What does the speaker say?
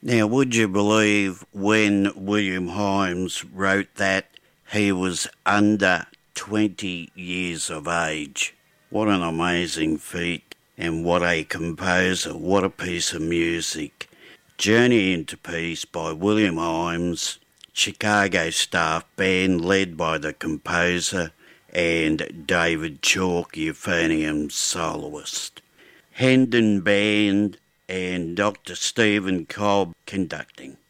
Now, would you believe when William Himes wrote that he was under 20 years of age? What an amazing feat, and what a composer, what a piece of music. Journey into Peace by William Himes, Chicago staff band led by the composer and David Chalk, euphonium soloist. Hendon Band and Dr. Stephen Cobb conducting.